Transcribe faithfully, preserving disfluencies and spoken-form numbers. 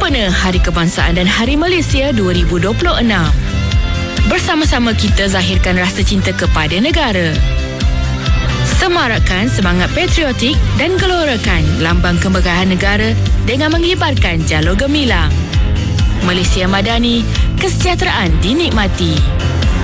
sempena Hari Kebangsaan dan Hari Malaysia dua ribu dua puluh enam. Bersama-sama kita zahirkan rasa cinta kepada negara. Semarakkan semangat patriotik dan gelorakan lambang kemegahan negara dengan mengibarkan jalur gemilang. Malaysia Madani, kesejahteraan dinikmati.